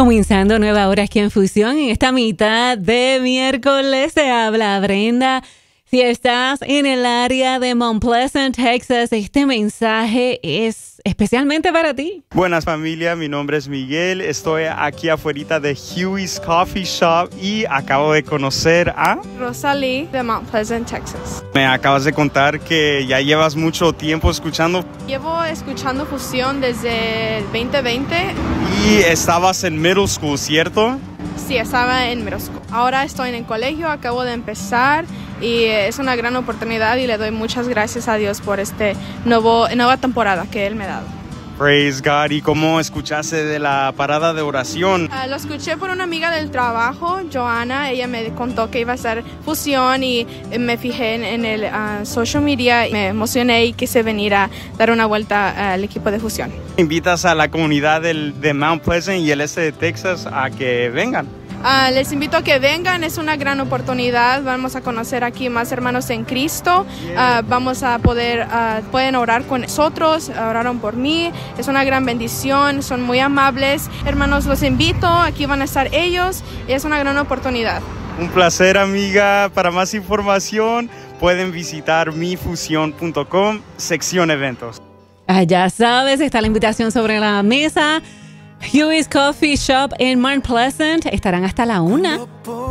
Comenzando nueva hora aquí en Fusión. En esta mitad de miércoles te habla Brenda. Si estás en el área de Mount Pleasant, Texas, este mensaje es especialmente para ti. Buenas familia, mi nombre es Miguel. Estoy aquí afuera de Huey's Coffee Shop y acabo de conocer a Rosalie de Mount Pleasant, Texas. Me acabas de contar que ya llevas mucho tiempo escuchando. Llevo escuchando Fusión desde el 2020. Y estabas en middle school, ¿cierto? Sí, estaba en middle school. Ahora estoy en el colegio, acabo de empezar y es una gran oportunidad y le doy muchas gracias a Dios por nueva temporada que Él me ha dado. Praise God. ¿Y cómo escuchaste de la parada de oración? Lo escuché por una amiga del trabajo, Joana. Ella me contó que iba a ser Fusión y me fijé en el social media. Me emocioné y quise venir a dar una vuelta al equipo de Fusión. ¿Invitas a la comunidad de Mount Pleasant y el este de Texas a que vengan? Les invito a que vengan, es una gran oportunidad. Vamos a conocer aquí más hermanos en Cristo. Vamos a pueden orar con nosotros, oraron por mí. Es una gran bendición, son muy amables. Hermanos, los invito, aquí van a estar ellos y es una gran oportunidad. Un placer, amiga. Para más información pueden visitar mifusion.com, sección eventos. Ya sabes, está la invitación sobre la mesa. Huey's Coffee Shop en Mount Pleasant estarán hasta la 1.